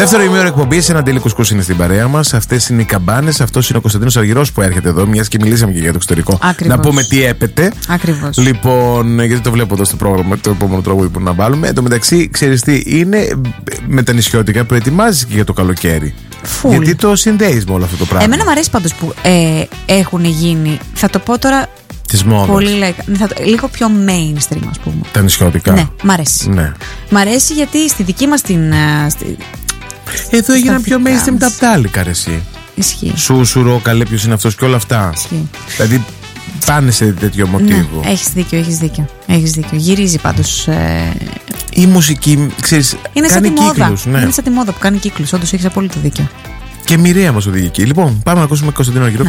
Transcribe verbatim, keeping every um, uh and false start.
Δεύτερο ημίωρο εκπομπής, ένα Ντέλη Κουσκούς είναι στην παρέα μας. Αυτές είναι οι καμπάνες. Αυτός είναι ο Κωνσταντίνος Αργυρός που έρχεται εδώ, μιας και μιλήσαμε και για το εξωτερικό. Ακριβώς. Να πούμε τι έπεται. Ακριβώς. Λοιπόν, γιατί το βλέπω εδώ στο πρόγραμμα, το επόμενο τραγούδι που να βάλουμε. Εν τω μεταξύ, ξέρεις τι είναι, με τα νησιώτικα προετοιμάζεις και για το καλοκαίρι. Φουλ. Γιατί το συνδέεις με όλο αυτό το πράγμα. Εμένα μου αρέσει πάντως που ε, έχουν γίνει. Θα το πω τώρα. Της μόδας. Πολύ λαϊκά. Θα το- λίγο πιο mainstream, ας πούμε. Τα νησιώτικα. Ναι, μ' αρέσει. Ναι. Μ' αρέσει γιατί στη δική μας την. ε, στη... Εδώ έγιναν πιο δικά mainstream μας. τα πτάλικα, ρε εσύ. Ισχύει. Σούσουρο, καλέ, ποιος είναι αυτός και όλα αυτά. Ισχύει. Δηλαδή πάνε σε τέτοιο μοτίβο. Ναι, έχεις δίκιο, έχεις δίκιο. Έχεις δίκιο. Γυρίζει πάντως. Ε, Η μουσική, ξέρεις, είναι σαν κάνει τη μόδα. κύκλους. Ναι. Είναι σαν τη μόδα που κάνει κύκλους. Όντως έχεις απόλυτο δίκιο. Και μοιραία μας οδηγεί εκεί. Λοιπόν, πάμε να ακούσουμε Κωνσταντίνο Αργυρό.